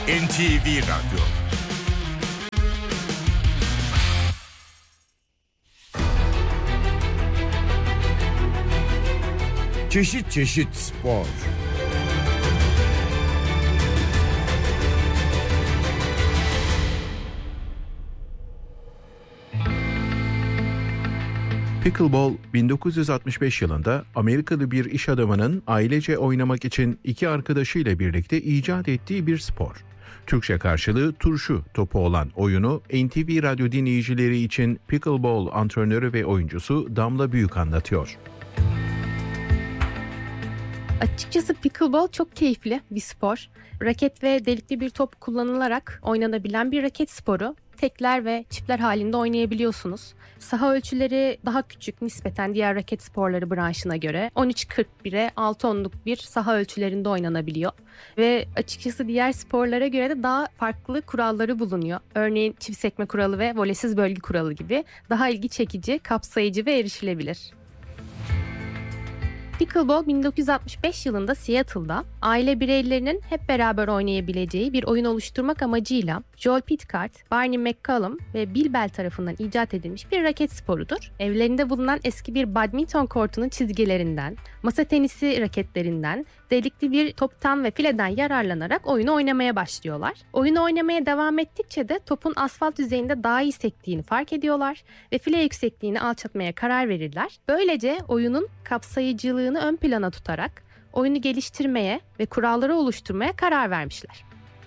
NTV Radyo. Çeşit çeşit spor. Pickleball 1965 yılında Amerikalı bir iş adamının ailece oynamak için iki arkadaşıyla birlikte icat ettiği bir spor. Türkçe karşılığı turşu topu olan oyunu NTV Radyo dinleyicileri için Pickleball antrenörü ve oyuncusu Damla Büyük anlatıyor. Açıkçası pickleball çok keyifli bir spor. Raket ve delikli bir top kullanılarak oynanabilen bir raket sporu. Tekler ve çiftler halinde oynayabiliyorsunuz. Saha ölçüleri daha küçük nispeten diğer raket sporları branşına göre. 13-41'e 6-10'luk bir saha ölçülerinde oynanabiliyor. Ve açıkçası diğer sporlara göre de daha farklı kuralları bulunuyor. Örneğin çift sekme kuralı ve volesiz bölge kuralı gibi daha ilgi çekici, kapsayıcı ve erişilebilir. Pickleball 1965 yılında Seattle'da aile bireylerinin hep beraber oynayabileceği bir oyun oluşturmak amacıyla Joel Pitcairn, Barney McCollum ve Bill Bell tarafından icat edilmiş bir raket sporudur. Evlerinde bulunan eski bir badminton kortunun çizgilerinden, masa tenisi raketlerinden, delikli bir toptan ve fileden yararlanarak oyunu oynamaya başlıyorlar. Oyunu oynamaya devam ettikçe de topun asfalt yüzeyinde daha iyi sektiğini fark ediyorlar ve file yüksekliğini alçaltmaya karar verirler. Böylece oyunun kapsayıcılığını ön plana tutarak oyunu geliştirmeye ve kuralları oluşturmaya karar vermişler.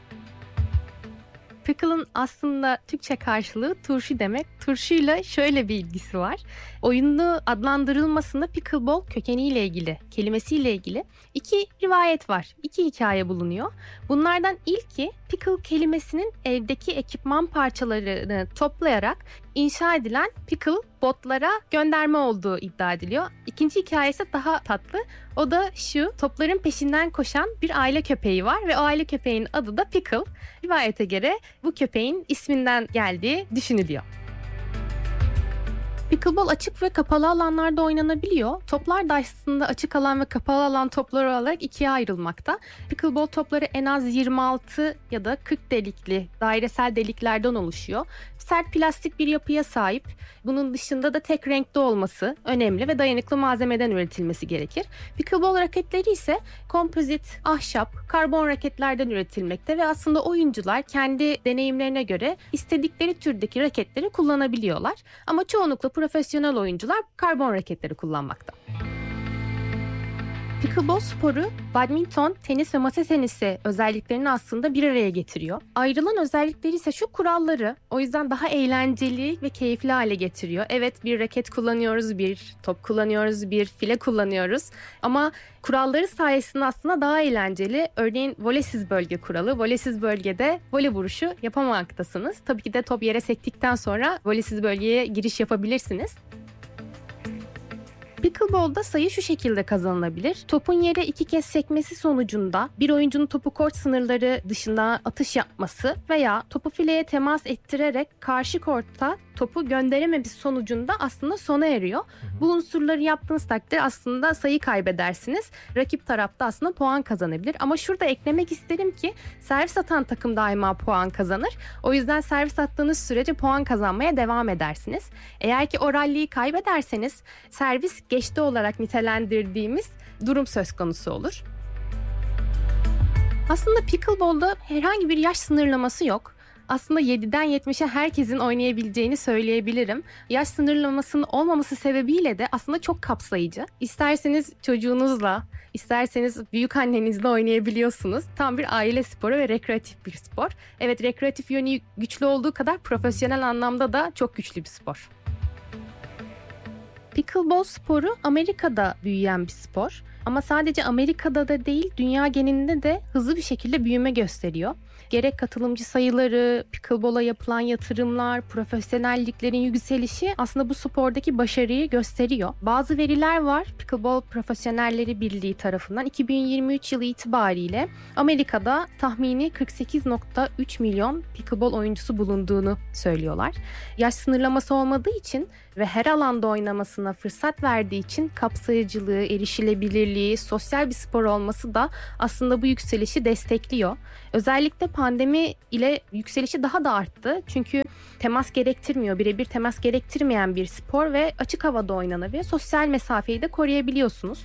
Pickle'ın aslında Türkçe karşılığı turşu demek. Turşuyla şöyle bir ilgisi var. Oyunu adlandırılmasında pickleball kökeniyle ilgili, kelimesiyle ilgili iki rivayet var. İki hikaye bulunuyor. Bunlardan ilki pickle kelimesinin evdeki ekipman parçalarını toplayarak inşa edilen pickle botlara gönderme olduğu iddia ediliyor. İkinci hikayesi daha tatlı. O da şu: topların peşinden koşan bir aile köpeği var ve o aile köpeğinin adı da Pickle. Rivayete göre bu köpeğin isminden geldiği düşünülüyor. Pickleball açık ve kapalı alanlarda oynanabiliyor. Toplar da aslında açık alan ve kapalı alan topları olarak ikiye ayrılmakta. Pickleball topları en az 26 ya da 40 delikli dairesel deliklerden oluşuyor. Sert plastik bir yapıya sahip. Bunun dışında da tek renkte olması önemli ve dayanıklı malzemeden üretilmesi gerekir. Pickleball raketleri ise kompozit, ahşap, karbon raketlerden üretilmekte ve aslında oyuncular kendi deneyimlerine göre istedikleri türdeki raketleri kullanabiliyorlar. Ama çoğunlukla profesyonel oyuncular karbon raketleri kullanmakta. Pickleball sporu badminton, tenis ve masa tenisi özelliklerini aslında bir araya getiriyor. Ayrılan özellikleri ise şu kuralları o yüzden daha eğlenceli ve keyifli hale getiriyor. Evet, bir raket kullanıyoruz, bir top kullanıyoruz, bir file kullanıyoruz ama kuralları sayesinde aslında daha eğlenceli. Örneğin volesiz bölge kuralı. Volesiz bölgede voley vuruşu yapamamaktasınız. Tabii ki de top yere sektikten sonra volesiz bölgeye giriş yapabilirsiniz. Pickleball'da sayı şu şekilde kazanılabilir. Topun yere 2 kez sekmesi sonucunda bir oyuncunun topu kort sınırları dışında atış yapması veya topu fileye temas ettirerek karşı kortta topu gönderememesi sonucunda aslında sona eriyor. Bu unsurları yaptığınız takdirde aslında sayı kaybedersiniz. Rakip tarafta aslında puan kazanabilir. Ama şurada eklemek isterim ki servis atan takım daima puan kazanır. O yüzden servis attığınız sürece puan kazanmaya devam edersiniz. Eğer ki o rally'yi kaybederseniz servis geçti olarak nitelendirdiğimiz durum söz konusu olur. Aslında pickleball'da herhangi bir yaş sınırlaması yok. Aslında 7'den 70'e herkesin oynayabileceğini söyleyebilirim. Yaş sınırlamasının olmaması sebebiyle de aslında çok kapsayıcı. İsterseniz çocuğunuzla, isterseniz büyük annenizle oynayabiliyorsunuz. Tam bir aile sporu ve rekreatif bir spor. Evet, rekreatif yönü güçlü olduğu kadar profesyonel anlamda da çok güçlü bir spor. Pickleball sporu Amerika'da büyüyen bir spor. Ama sadece Amerika'da da değil, dünya genelinde de hızlı bir şekilde büyüme gösteriyor. Gerek katılımcı sayıları, pickleball'a yapılan yatırımlar, profesyonelliklerin yükselişi aslında bu spordaki başarıyı gösteriyor. Bazı veriler var. Pickleball Profesyonelleri Birliği tarafından 2023 yılı itibariyle Amerika'da tahmini 48,3 milyon pickleball oyuncusu bulunduğunu söylüyorlar. Yaş sınırlaması olmadığı için ve her alanda oynamasına fırsat verdiği için kapsayıcılığı, erişilebilirliği işbirliği, sosyal bir spor olması da aslında bu yükselişi destekliyor. Özellikle pandemi ile yükselişi daha da arttı. Çünkü temas gerektirmiyor, birebir temas gerektirmeyen bir spor ve açık havada oynanabiliyor. Sosyal mesafeyi de koruyabiliyorsunuz.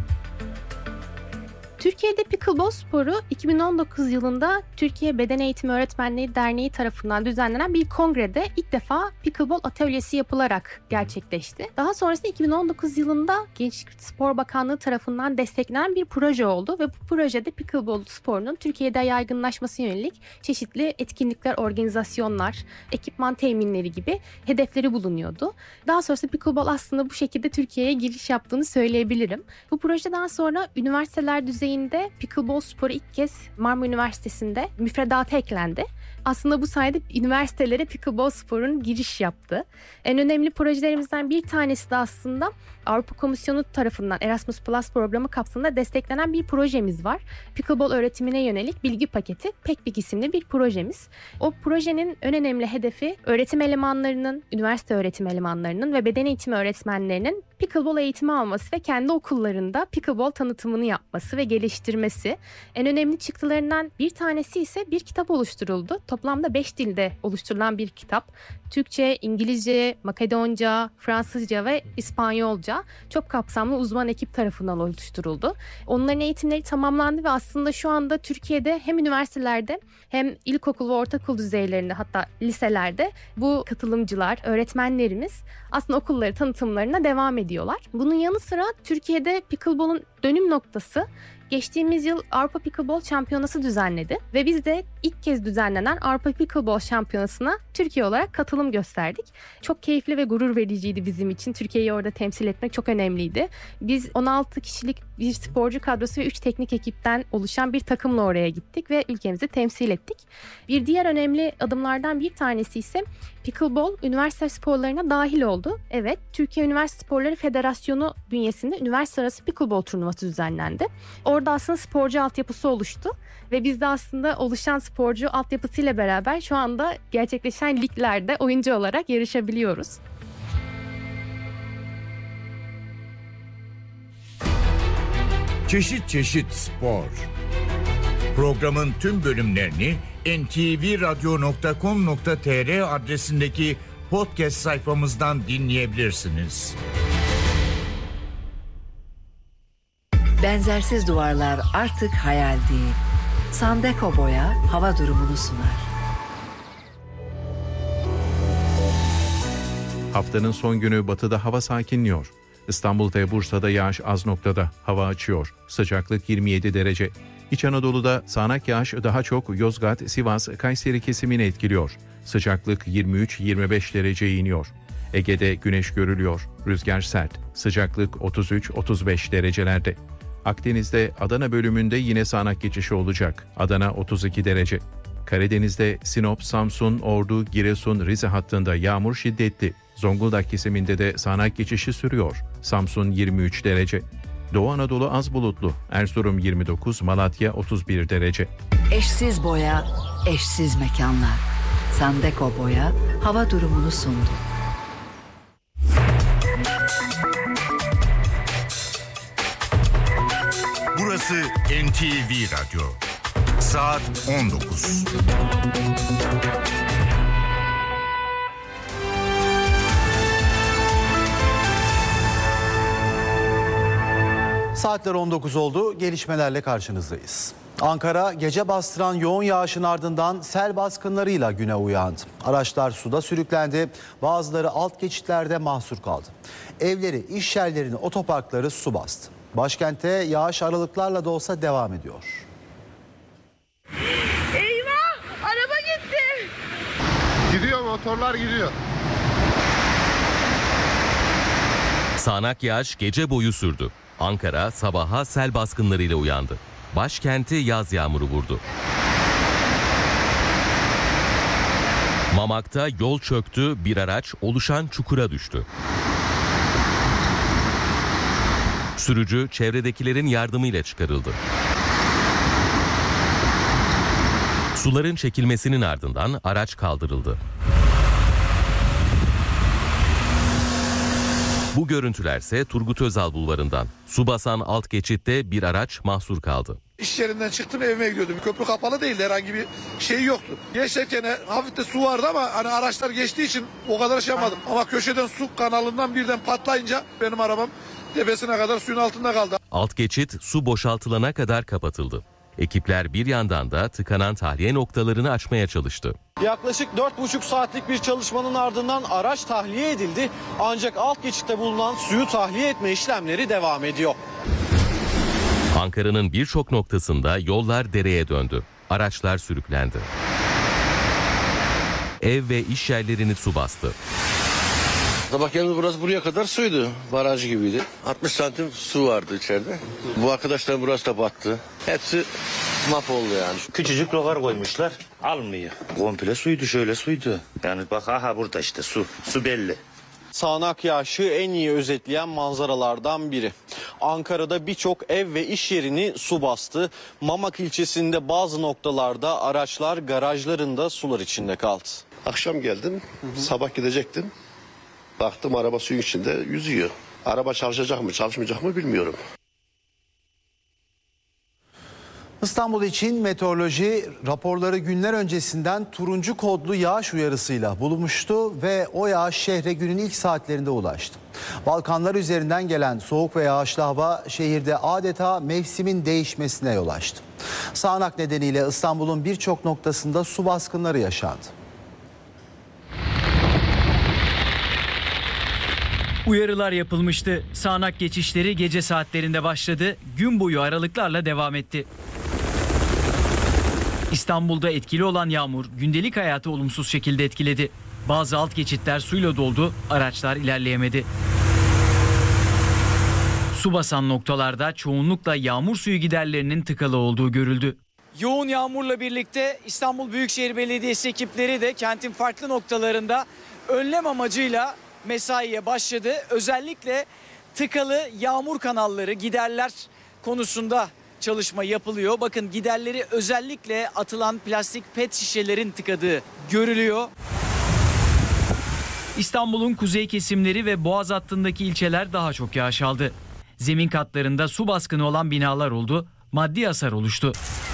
Türkiye'de pickleball sporu 2019 yılında Türkiye Beden Eğitimi Öğretmenleri Derneği tarafından düzenlenen bir kongrede ilk defa pickleball atölyesi yapılarak gerçekleşti. Daha sonrasında 2019 yılında Gençlik Spor Bakanlığı tarafından desteklenen bir proje oldu ve bu projede pickleball sporunun Türkiye'de yaygınlaşmasına yönelik çeşitli etkinlikler, organizasyonlar, ekipman teminleri gibi hedefleri bulunuyordu. Daha sonrasında pickleball aslında bu şekilde Türkiye'ye giriş yaptığını söyleyebilirim. Bu projeden sonra üniversiteler düzeyinde pickleball sporu ilk kez Marmara Üniversitesi'nde müfredata eklendi. Aslında bu sayede üniversitelere pickleball sporunun giriş yaptı. En önemli projelerimizden bir tanesi de aslında Avrupa Komisyonu tarafından Erasmus Plus programı kapsamında desteklenen bir projemiz var. Pickleball öğretimine yönelik bilgi paketi PEKBİK isimli bir projemiz. O projenin en önemli hedefi öğretim elemanlarının, üniversite öğretim elemanlarının ve beden eğitimi öğretmenlerinin pickleball eğitimi alması ve kendi okullarında pickleball tanıtımını yapması ve geliştirmesi. En önemli çıktılarından bir tanesi ise bir kitap oluşturuldu. Toplamda 5 dilde oluşturulan bir kitap. Türkçe, İngilizce, Makedonca, Fransızca ve İspanyolca çok kapsamlı uzman ekip tarafından oluşturuldu. Onların eğitimleri tamamlandı ve aslında şu anda Türkiye'de hem üniversitelerde hem ilkokul ve ortaokul düzeylerinde, hatta liselerde bu katılımcılar, öğretmenlerimiz aslında okulları tanıtımlarına devam ediyorlar. Bunun yanı sıra Türkiye'de pickleball'un dönüm noktası geçtiğimiz yıl Avrupa Pickleball Şampiyonası düzenledi ve biz de ilk kez düzenlenen Avrupa Pickleball Şampiyonası'na Türkiye olarak katılım gösterdik. Çok keyifli ve gurur vericiydi bizim için. Türkiye'yi orada temsil etmek çok önemliydi. Biz 16 kişilik bir sporcu kadrosu ve 3 teknik ekipten oluşan bir takımla oraya gittik ve ülkemizi temsil ettik. Bir diğer önemli adımlardan bir tanesi ise pickleball üniversite sporlarına dahil oldu. Evet, Türkiye Üniversite Sporları Federasyonu bünyesinde üniversite arası pickleball turnuvası düzenlendi. Orada aslında sporcu altyapısı oluştu ve biz de aslında oluşan sporcu altyapısıyla beraber şu anda gerçekleşen liglerde oyuncu olarak yarışabiliyoruz. Çeşit çeşit spor. Programın tüm bölümlerini ntvradio.com.tr adresindeki podcast sayfamızdan dinleyebilirsiniz. Benzersiz duvarlar artık hayal değil. Sandeko Boya hava durumunu sunar. Haftanın son günü batıda hava sakinliyor. İstanbul ve Bursa'da yağış az noktada, hava açıyor. Sıcaklık 27 derece. İç Anadolu'da sağanak yağış daha çok Yozgat, Sivas, Kayseri kesimini etkiliyor. Sıcaklık 23-25 dereceye iniyor. Ege'de güneş görülüyor. Rüzgar sert. Sıcaklık 33-35 derecelerde. Akdeniz'de Adana bölümünde yine sağanak geçişi olacak. Adana 32 derece. Karadeniz'de Sinop, Samsun, Ordu, Giresun, Rize hattında yağmur şiddetli. Zonguldak kesiminde de sağanak geçişi sürüyor. Samsun 23 derece. Doğu Anadolu az bulutlu. Erzurum 29, Malatya 31 derece. Eşsiz boya, eşsiz mekanlar. Sandeko Boya hava durumunu sundu. Burası NTV Radyo. Saat 19. Saatler 19 oldu. Gelişmelerle karşınızdayız. Ankara gece bastıran yoğun yağışın ardından sel baskınlarıyla güne uyandı. Araçlar suda sürüklendi. Bazıları alt geçitlerde mahsur kaldı. Evleri, iş yerlerini, otoparkları su bastı. Başkente yağış aralıklarla da olsa devam ediyor. Eyvah! Araba gitti. Gidiyor, motorlar gidiyor. Sağanak yağış gece boyu sürdü. Ankara sabaha sel baskınlarıyla uyandı. Başkenti yaz yağmuru vurdu. Mamak'ta yol çöktü, bir araç oluşan çukura düştü. Sürücü çevredekilerin yardımıyla çıkarıldı. Suların çekilmesinin ardından araç kaldırıldı. Bu görüntülerse Turgut Özal bulvarından. Su basan alt geçitte bir araç mahsur kaldı. İş yerinden çıktım, evime gidiyordum. Köprü kapalı değildi, herhangi bir şey yoktu. Geçerken hafif de su vardı ama hani araçlar geçtiği için o kadar şey yapmadım. Ama köşeden su kanalından birden patlayınca benim arabam tepesine kadar suyun altında kaldı. Alt geçit su boşaltılana kadar kapatıldı. Ekipler bir yandan da tıkanan tahliye noktalarını açmaya çalıştı. Yaklaşık 4,5 saatlik bir çalışmanın ardından araç tahliye edildi. Ancak alt geçitte bulunan suyu tahliye etme işlemleri devam ediyor. Ankara'nın birçok noktasında yollar dereye döndü. Araçlar sürüklendi. Ev ve iş yerlerini su bastı. Sabah geldiğimde burası buraya kadar suydu. Baraj gibiydi. 60 santim su vardı içeride. Bu arkadaşlar burası da battı. Hepsi mahvoldu yani. Küçücük rogar koymuşlar. Almıyor. Komple suydu, şöyle suydu. Yani bak aha burada işte su. Su belli. Sağanak yağışı en iyi özetleyen manzaralardan biri. Ankara'da birçok ev ve iş yerini su bastı. Mamak ilçesinde bazı noktalarda araçlar garajlarında sular içinde kaldı. Akşam geldim, sabah gidecektim. Baktım araba suyun içinde yüzüyor. Araba çalışacak mı çalışmayacak mı bilmiyorum. İstanbul için meteoroloji raporları günler öncesinden turuncu kodlu yağış uyarısıyla bulunmuştu ve o yağış şehre günün ilk saatlerinde ulaştı. Balkanlar üzerinden gelen soğuk ve yağışlı hava şehirde adeta mevsimin değişmesine yol açtı. Sağanak nedeniyle İstanbul'un birçok noktasında su baskınları yaşandı. Uyarılar yapılmıştı. Sağanak geçişleri gece saatlerinde başladı, gün boyu aralıklarla devam etti. İstanbul'da etkili olan yağmur gündelik hayatı olumsuz şekilde etkiledi. Bazı alt geçitler suyla doldu, araçlar ilerleyemedi. Su basan noktalarda çoğunlukla yağmur suyu giderlerinin tıkalı olduğu görüldü. Yoğun yağmurla birlikte İstanbul Büyükşehir Belediyesi ekipleri de kentin farklı noktalarında önlem amacıyla mesaiye başladı. Özellikle tıkalı yağmur kanalları, giderler konusunda çalışma yapılıyor. Bakın giderleri özellikle atılan plastik pet şişelerin tıkadığı görülüyor. İstanbul'un kuzey kesimleri ve Boğaz hattındaki ilçeler daha çok yağış aldı. Zemin katlarında su baskını olan binalar oldu, maddi hasar oluştu.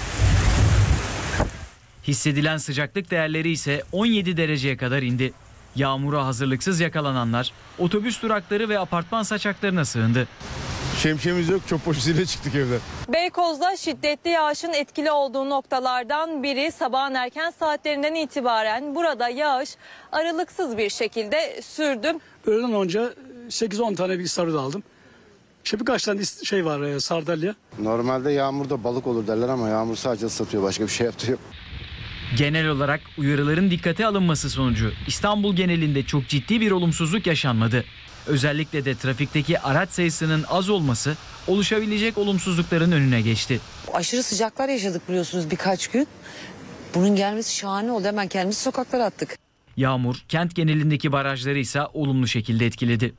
Hissedilen sıcaklık değerleri ise 17 dereceye kadar indi. Yağmura hazırlıksız yakalananlar otobüs durakları ve apartman saçaklarına sığındı. Şemsiyemiz yok, çöp poşetiyle çıktık evden. Beykoz'da şiddetli yağışın etkili olduğu noktalardan biri sabahın erken saatlerinden itibaren burada yağış aralıksız bir şekilde sürdü. Öğleden önce 8-10 tane bilgisayarı da aldım. İşte birkaç tane şey var, sardalya. Normalde yağmurda balık olur derler ama yağmur sadece ıslatıyor, başka bir şey yaptığı yok. Genel olarak uyarıların dikkate alınması sonucu İstanbul genelinde çok ciddi bir olumsuzluk yaşanmadı. Özellikle de trafikteki araç sayısının az olması oluşabilecek olumsuzlukların önüne geçti. Aşırı sıcaklar yaşadık biliyorsunuz birkaç gün. Bunun gelmesi şahane oldu. Hemen kendimizi sokaklara attık. Yağmur kent genelindeki barajları ise olumlu şekilde etkiledi.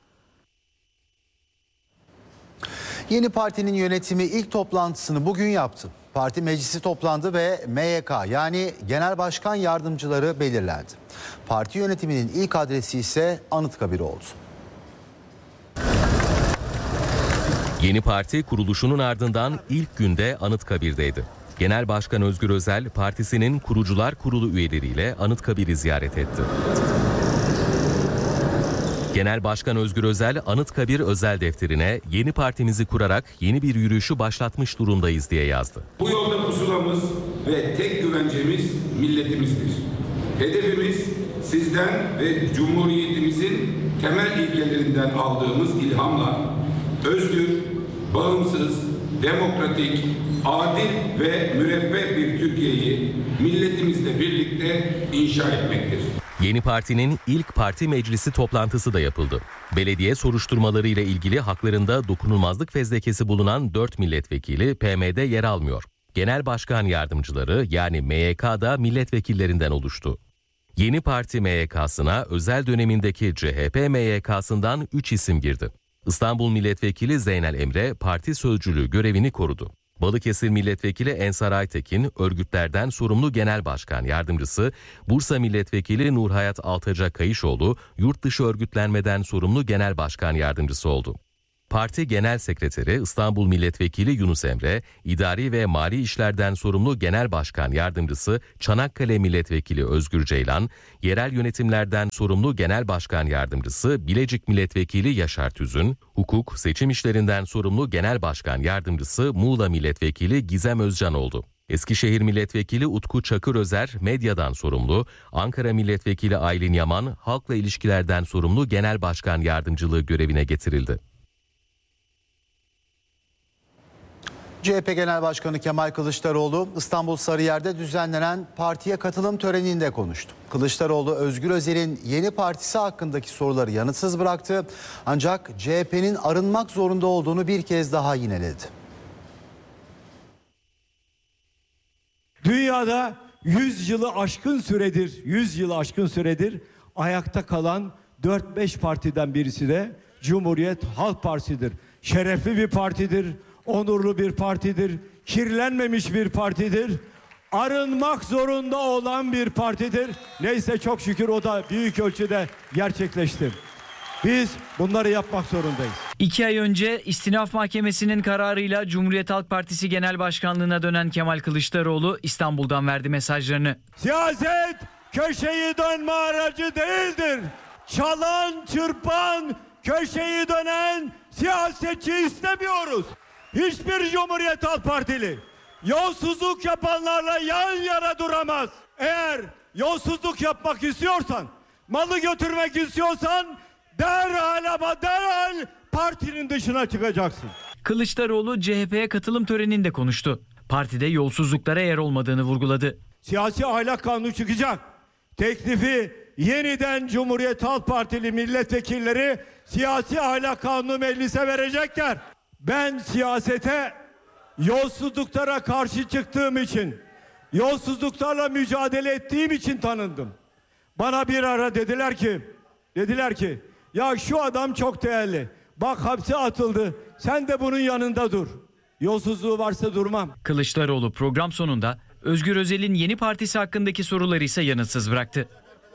Yeni partinin yönetimi ilk toplantısını bugün yaptı. Parti meclisi toplandı ve MYK yani Genel Başkan Yardımcıları belirlendi. Parti yönetiminin ilk adresi ise Anıtkabir oldu. Yeni parti kuruluşunun ardından ilk günde Anıtkabir'deydi. Genel Başkan Özgür Özel partisinin Kurucular Kurulu üyeleriyle Anıtkabir'i ziyaret etti. Genel Başkan Özgür Özel Anıtkabir özel defterine yeni partimizi kurarak yeni bir yürüyüşü başlatmış durumdayız diye yazdı. Bu yolda pusulamız ve tek güvencemiz milletimizdir. Hedefimiz sizden ve Cumhuriyetimizin temel ilkelerinden aldığımız ilhamla özgür, bağımsız, demokratik, adil ve müreffeh bir Türkiye'yi milletimizle birlikte inşa etmektir. Yeni partinin ilk parti meclisi toplantısı da yapıldı. Belediye soruşturmaları ile ilgili haklarında dokunulmazlık fezlekesi bulunan 4 milletvekili PM'de yer almıyor. Genel Başkan Yardımcıları yani MYK'da milletvekillerinden oluştu. Yeni parti MYK'sına özel dönemindeki CHP MYK'sından 3 isim girdi. İstanbul Milletvekili Zeynel Emre parti sözcülüğü görevini korudu. Balıkesir Milletvekili Ensar Aytekin, örgütlerden sorumlu Genel Başkan Yardımcısı, Bursa Milletvekili Nurhayat Altaca Kayışoğlu, yurt dışı örgütlenmeden sorumlu Genel Başkan Yardımcısı oldu. Parti Genel Sekreteri İstanbul Milletvekili Yunus Emre, İdari ve Mali İşlerden sorumlu Genel Başkan Yardımcısı Çanakkale Milletvekili Özgür Ceylan, yerel yönetimlerden sorumlu Genel Başkan Yardımcısı Bilecik Milletvekili Yaşar Tüzün, hukuk, seçim işlerinden sorumlu Genel Başkan Yardımcısı Muğla Milletvekili Gizem Özcan oldu. Eskişehir Milletvekili Utku Çakırözer medyadan sorumlu, Ankara Milletvekili Aylin Yaman halkla ilişkilerden sorumlu Genel Başkan Yardımcılığı görevine getirildi. CHP Genel Başkanı Kemal Kılıçdaroğlu İstanbul Sarıyer'de düzenlenen partiye katılım töreninde konuştu. Kılıçdaroğlu Özgür Özel'in yeni partisi hakkındaki soruları yanıtsız bıraktı. Ancak CHP'nin arınmak zorunda olduğunu bir kez daha yineledi. Dünyada 100 yılı aşkın süredir ayakta kalan 4-5 partiden birisi de Cumhuriyet Halk Partisi'dir. Şerefli bir partidir, onurlu bir partidir, kirlenmemiş bir partidir, arınmak zorunda olan bir partidir. Neyse çok şükür o da büyük ölçüde gerçekleşti. Biz bunları yapmak zorundayız. 2 ay önce İstinaf Mahkemesi'nin kararıyla Cumhuriyet Halk Partisi Genel Başkanlığı'na dönen Kemal Kılıçdaroğlu İstanbul'dan verdi mesajlarını. Siyaset köşeyi dönme aracı değildir. Çalan, çırpan, köşeyi dönen siyasetçi istemiyoruz. Hiçbir Cumhuriyet Halk Partili yolsuzluk yapanlarla yan yana duramaz. Eğer yolsuzluk yapmak istiyorsan, malı götürmek istiyorsan derhal partinin dışına çıkacaksın. Kılıçdaroğlu CHP'ye katılım töreninde konuştu. Partide yolsuzluklara yer olmadığını vurguladı. Siyasi ahlak kanunu çıkacak. Teklifi yeniden Cumhuriyet Halk Partili milletvekilleri siyasi ahlak kanunu meclise verecekler. Ben siyasete yolsuzluklara karşı çıktığım için, yolsuzluklarla mücadele ettiğim için tanındım. Bana bir ara dediler ki ya şu adam çok değerli. Bak hapse atıldı. Sen de bunun yanında dur. Yolsuzluğu varsa durmam. Kılıçdaroğlu program sonunda Özgür Özel'in yeni partisi hakkındaki soruları ise yanıtsız bıraktı.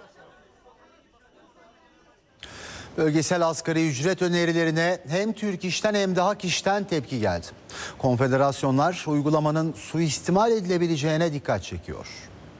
Bölgesel asgari ücret önerilerine hem Türk İş'ten hem de Hak İş'ten tepki geldi. Konfederasyonlar uygulamanın suistimal edilebileceğine dikkat çekiyor.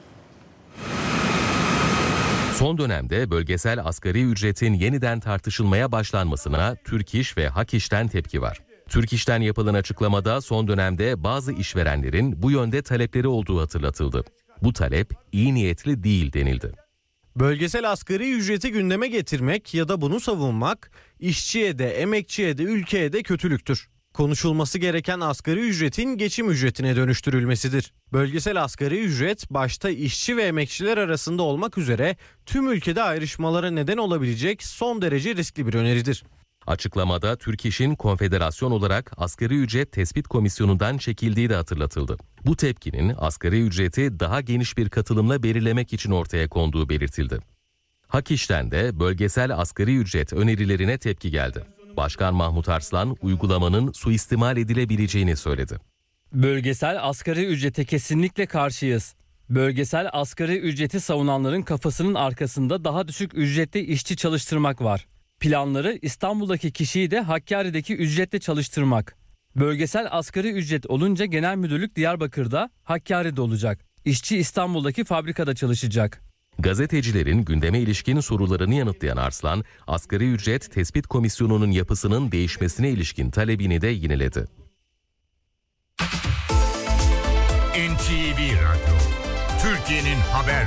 Son dönemde bölgesel asgari ücretin yeniden tartışılmaya başlanmasına Türk İş ve Hak İş'ten tepki var. Türk İş'ten yapılan açıklamada son dönemde bazı işverenlerin bu yönde talepleri olduğu hatırlatıldı. Bu talep iyi niyetli değil denildi. Bölgesel asgari ücreti gündeme getirmek ya da bunu savunmak işçiye de emekçiye de ülkeye de kötülüktür. Konuşulması gereken asgari ücretin geçim ücretine dönüştürülmesidir. Bölgesel asgari ücret başta işçi ve emekçiler arasında olmak üzere tüm ülkede ayrışmalara neden olabilecek son derece riskli bir öneridir. Açıklamada Türk İş'in konfederasyon olarak asgari ücret tespit komisyonundan çekildiği de hatırlatıldı. Bu tepkinin asgari ücreti daha geniş bir katılımla belirlemek için ortaya konduğu belirtildi. Hak İş'ten de bölgesel asgari ücret önerilerine tepki geldi. Başkan Mahmut Arslan uygulamanın suistimal edilebileceğini söyledi. Bölgesel asgari ücrete kesinlikle karşıyız. Bölgesel asgari ücreti savunanların kafasının arkasında daha düşük ücretli işçi çalıştırmak var. Planları İstanbul'daki kişiyi de Hakkari'deki ücretle çalıştırmak. Bölgesel asgari ücret olunca genel müdürlük Diyarbakır'da, Hakkari'de olacak. İşçi İstanbul'daki fabrikada çalışacak. Gazetecilerin gündeme ilişkin sorularını yanıtlayan Arslan, asgari ücret tespit komisyonunun yapısının değişmesine ilişkin talebini de yineledi. NTV Radyo, Türkiye'nin haber